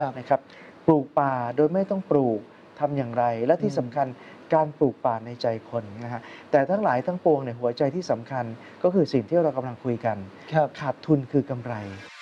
นะครับปลูกป่าโดยไม่ต้องปลูกทำอย่างไรและอืมที่สำคัญการปลูกป่าในใจคนนะฮะแต่ทั้งหลายทั้งปวงเนี่ยหัวใจที่สำคัญก็คือสิ่งที่เรากำลังคุยกันครับขาดทุนคือกำไร